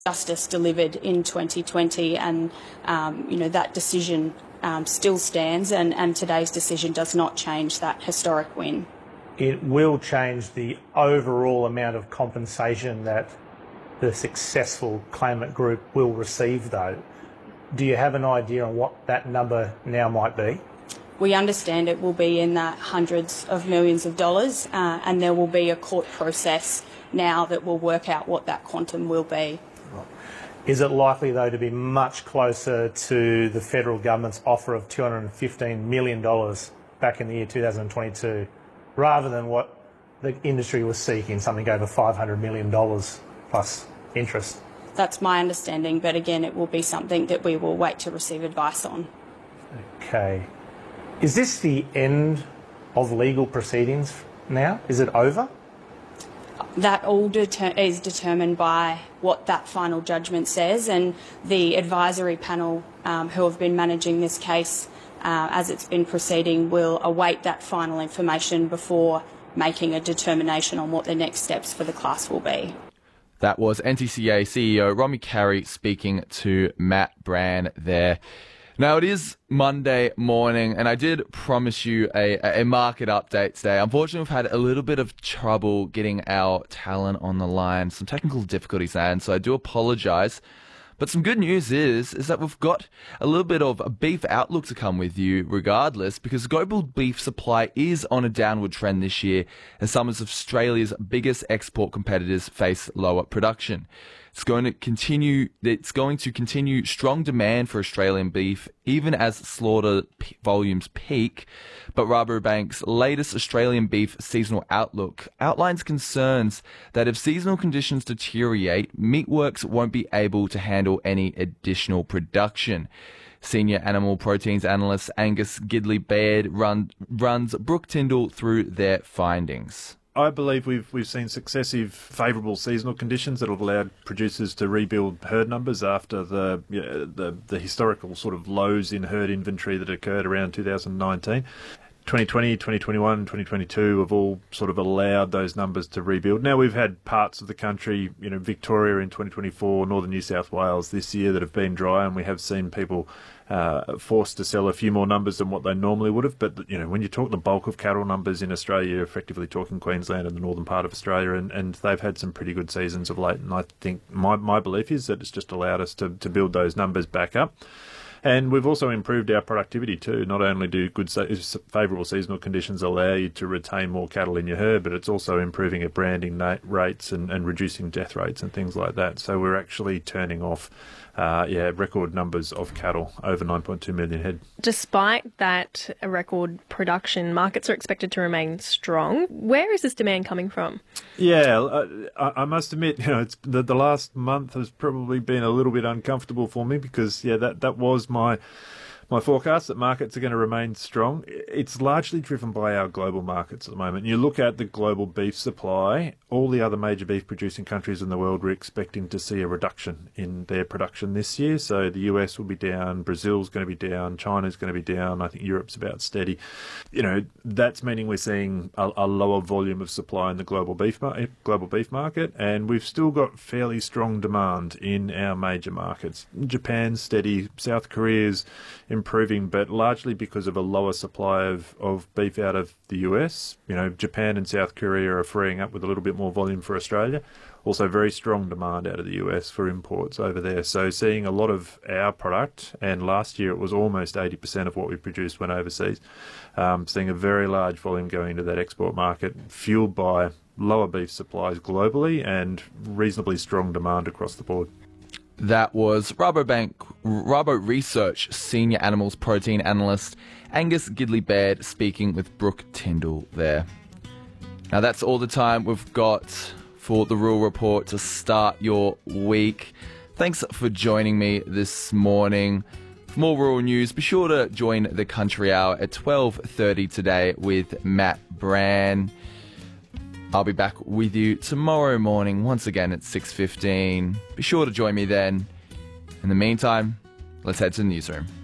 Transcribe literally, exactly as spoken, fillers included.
Justice delivered in twenty twenty, and um, you know that decision um, still stands, and, and today's decision does not change that historic win. It will change the overall amount of compensation that the successful claimant group will receive, though. Do you have an idea on what that number now might be? We understand it will be in the hundreds of millions of dollars, uh, and there will be a court process now that will work out what that quantum will be. Is it likely, though, to be much closer to the federal government's offer of two hundred fifteen million dollars back in the year two thousand twenty-two, rather than what the industry was seeking, something over five hundred million dollars plus interest? That's my understanding, but again, it will be something that we will wait to receive advice on. Okay. Is this the end of legal proceedings now? Is it over? That all deter- is determined by what that final judgment says, and the advisory panel um, who have been managing this case uh, as it's been proceeding will await that final information before making a determination on what the next steps for the class will be. That was N T C A C E O Romy Carey speaking to Matt Brand there. Now, it is Monday morning, and I did promise you a, a market update today. Unfortunately, we've had a little bit of trouble getting our talent on the line, some technical difficulties there, and so I do apologise. But some good news is, is that we've got a little bit of a beef outlook to come with you regardless, because global beef supply is on a downward trend this year as some of Australia's biggest export competitors face lower production. It's going to continue. It's going to continue strong demand for Australian beef, even as slaughter p- volumes peak. But Rabobank's latest Australian beef seasonal outlook outlines concerns that if seasonal conditions deteriorate, Meatworks won't be able to handle any additional production. Senior animal proteins analyst Angus Gidley-Baird run, runs Brooke Tyndall through their findings. I believe we've we've seen successive favourable seasonal conditions that have allowed producers to rebuild herd numbers after the, you know, the the historical sort of lows in herd inventory that occurred around two thousand nineteen. twenty twenty, twenty twenty-one, twenty twenty-two have all sort of allowed those numbers to rebuild. Now we've had parts of the country, you know, Victoria in twenty twenty-four, northern New South Wales this year that have been dry, and we have seen people uh, forced to sell a few more numbers than what they normally would have. But, you know, when you talk the bulk of cattle numbers in Australia, you're effectively talking Queensland and the northern part of Australia, and, and they've had some pretty good seasons of late. And I think my, my belief is that it's just allowed us to, to build those numbers back up. And we've also improved our productivity too. Not only do good favourable seasonal conditions allow you to retain more cattle in your herd, but it's also improving our branding rates and, and reducing death rates and things like that. So we're actually turning off uh, yeah, record numbers of cattle, over nine point two million head. Despite that record production, markets are expected to remain strong. Where is this demand coming from? Yeah, I, I must admit, you know, it's the, the last month has probably been a little bit uncomfortable for me because, yeah, that, that was my my forecast that markets are going to remain strong. It's largely driven by our global markets at the moment. You look at the global beef supply, all the other major beef producing countries in the world were expecting to see a reduction in their production this year. So the U S will be down, Brazil's going to be down, China's going to be down, I think Europe's about steady. You know, that's meaning we're seeing a, a lower volume of supply in the global beef mar- global beef market, and we've still got fairly strong demand in our major markets. Japan's steady, South Korea's improving, but largely because of a lower supply of, of beef out of the U S. You know, Japan and South Korea are freeing up with a little bit more volume for Australia. Also very strong demand out of the U S for imports over there. So seeing a lot of our product, and last year it was almost eighty percent of what we produced went overseas, um, seeing a very large volume going into that export market, fueled by lower beef supplies globally and reasonably strong demand across the board. That was Rabobank, Rabo Research Senior Animals Protein Analyst Angus Gidley-Baird speaking with Brooke Tyndall there. Now that's all the time we've got for the Rural Report to start your week. Thanks for joining me this morning. For more rural news, be sure to join the Country Hour at twelve thirty today with Matt Brand. I'll be back with you tomorrow morning, once again at six fifteen. Be sure to join me then. In the meantime, let's head to the newsroom.